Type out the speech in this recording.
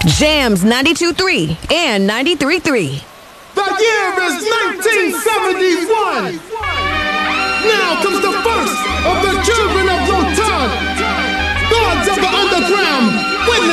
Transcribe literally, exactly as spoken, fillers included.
Jams ninety-two point three and ninety-three point three. The year is nineteen seventy-one.